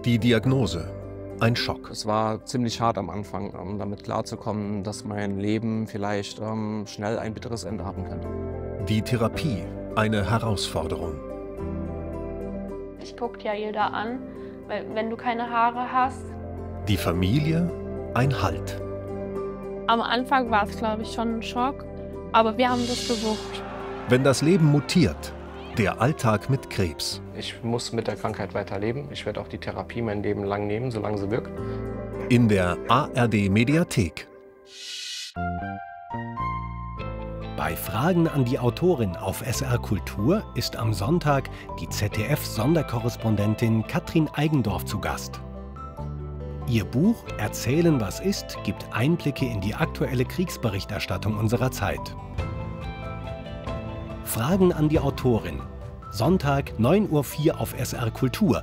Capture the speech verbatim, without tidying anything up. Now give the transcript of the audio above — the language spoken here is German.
Die Diagnose: ein Schock. Es war ziemlich hart am Anfang, um damit klarzukommen, dass mein Leben vielleicht ähm, schnell ein bitteres Ende haben könnte. Die Therapie: eine Herausforderung. Ich guckt ja jeder an, weil wenn du keine Haare hast. Die Familie: ein Halt. Am Anfang war es, glaube ich, schon ein Schock, aber wir haben das gewuppt. Wenn das Leben mutiert: der Alltag mit Krebs. Ich muss mit der Krankheit weiterleben. Ich werde auch die Therapie mein Leben lang nehmen, solange sie wirkt. In der A R D Mediathek. Bei Fragen an die Autorin auf S R Kultur ist am Sonntag die Z D F-Sonderkorrespondentin Katrin Eigendorf zu Gast. Ihr Buch Erzählen, was ist, gibt Einblicke in die aktuelle Kriegsberichterstattung unserer Zeit. Fragen an die Autorin. Sonntag neun Uhr vier auf S R Kultur